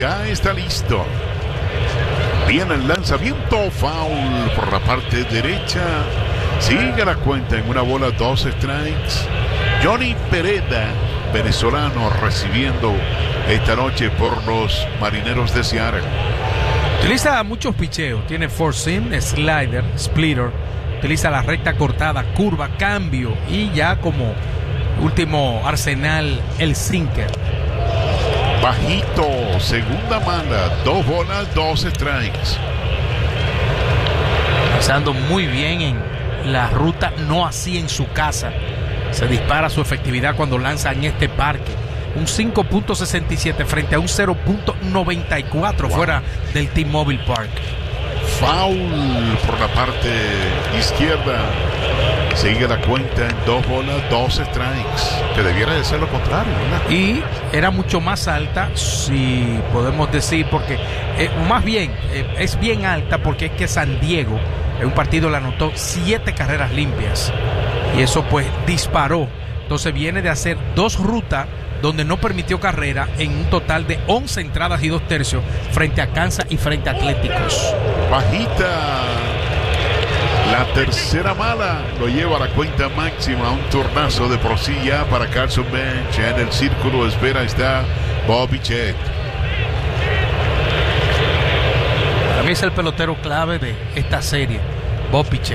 Ya está listo. Viene el lanzamiento, foul por la parte derecha. Sigue la cuenta en una bola, 2 strikes. Johnny Pereda, venezolano, recibiendo esta noche por los Marineros de Seattle. Utiliza muchos picheos, tiene four seam, slider, splitter, utiliza la recta cortada, curva, cambio y ya como último arsenal el sinker. Bajito, segunda mala, 2 bolas, 2 strikes. Pasando muy bien en la ruta, no así en su casa. Se dispara su efectividad cuando lanza en este parque. Un 5.67 frente a un 0.94 fuera del T-Mobile Park. Foul por la parte izquierda. Sigue la cuenta en 2 bolas, 2 strikes. Que debiera de ser lo contrario, ¿verdad? Y era mucho más alta, si podemos decir, porque más bien es bien alta porque es que San Diego en un partido le anotó 7 carreras limpias. Y eso pues disparó. Entonces viene de hacer 2 rutas donde no permitió carrera en un total de 11 entradas y 2 tercios frente a Kansas y frente a Atléticos. Bajita. La tercera mala lo lleva a la cuenta máxima. Un turnazo de por sí ya para Carson Bench. En el círculo de espera está Bobby Chet. Para mí es el pelotero clave de esta serie, Bobby Chet.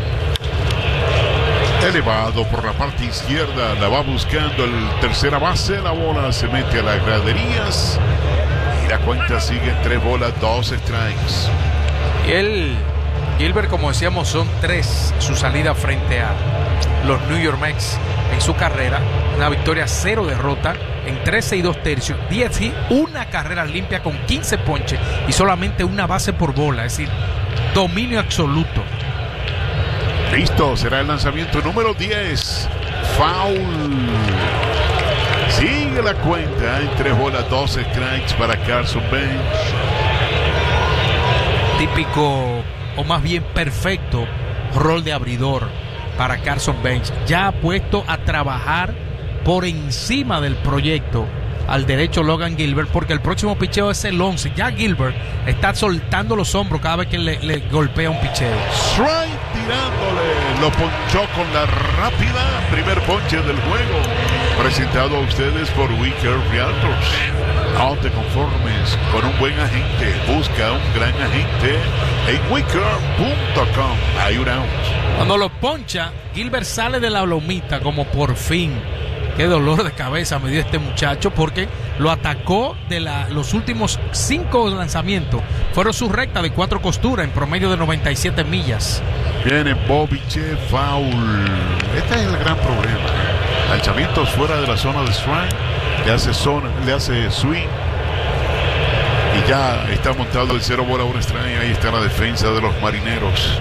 Elevado por la parte izquierda, la va buscando el tercera base. La bola se mete a las graderías y la cuenta sigue en 3 bolas, 2 strikes. Y él, Gilbert, como decíamos, son 3 su salida frente a los New York Mets en su carrera. Una victoria, 0 derrota en 13 y 2 tercios, 10 y una carrera limpia con 15 ponches y solamente una base por bola, es decir, dominio absoluto. Listo, será el lanzamiento número 10. Foul. Sigue la cuenta en 3 bolas, 2 strikes para Carson Bench. Típico, o más bien perfecto, rol de abridor para Carson Bench. Ya ha puesto a trabajar por encima del proyecto al derecho Logan Gilbert, porque el próximo picheo es el 11. Ya Gilbert está soltando los hombros cada vez que le golpea un picheo. Strike tirándole, lo ponchó con la rápida. Primer ponche del juego, presentado a ustedes por Wicker Realtors. No te conformes con un buen agente, busca un gran agente en wicker.com. Hay un out. Cuando lo poncha, Gilbert sale de la lomita como por fin. Qué dolor de cabeza me dio este muchacho, porque lo atacó de los últimos 5 lanzamientos. Fueron su recta de 4 costuras en promedio de 97 millas. Viene Bobby Chet, foul. Este es el gran problema. Lanzamientos fuera de la zona de strike. Le hace swing. Y ya está montado el 0 bola 1 strike. Ahí está la defensa de los Marineros.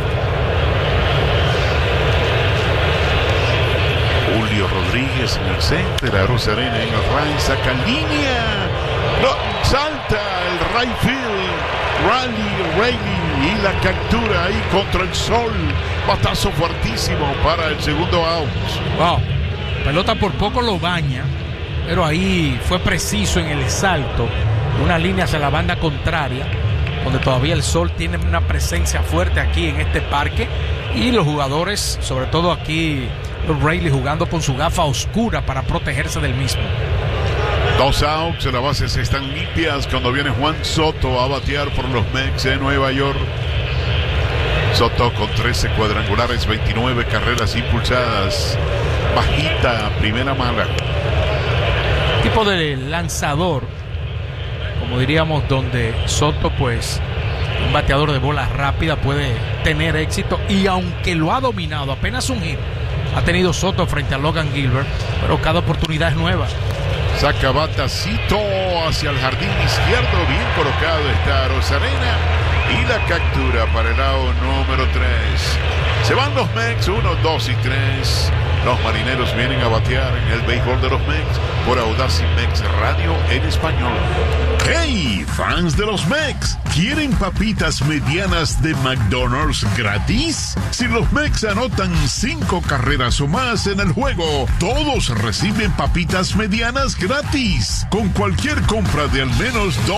Julio Rodríguez en el center, Arozarena en el right, saca línea, no, salta el right field, Raleigh y la captura ahí contra el sol, batazo fuertísimo para el segundo out. Wow, pelota por poco lo baña, pero ahí fue preciso en el salto, una línea hacia la banda contraria, donde todavía el sol tiene una presencia fuerte aquí en este parque, y los jugadores, sobre todo aquí Raleigh, jugando con su gafa oscura para protegerse del mismo. 2 outs, las bases están limpias cuando viene Juan Soto a batear por los Mets de Nueva York. Soto con 13 cuadrangulares, 29 carreras impulsadas. Bajita, primera mala. Tipo de lanzador, como diríamos, donde Soto, pues, un bateador de bola rápida, puede tener éxito, y aunque lo ha dominado, apenas un hit ha tenido Soto frente a Logan Gilbert, pero cada oportunidad es nueva. Saca batacito hacia el jardín izquierdo, bien colocado está Arozarena, y la captura para el out número 3. Se van los Mets, 1, 2 y 3. Los Marineros vienen a batear en el béisbol de los Mets por Audacy Mets Radio en español. ¡Hey! Fans de los Mex, ¿quieren papitas medianas de McDonald's gratis? Si los Mex anotan 5 carreras o más en el juego, todos reciben papitas medianas gratis. Con cualquier compra de al menos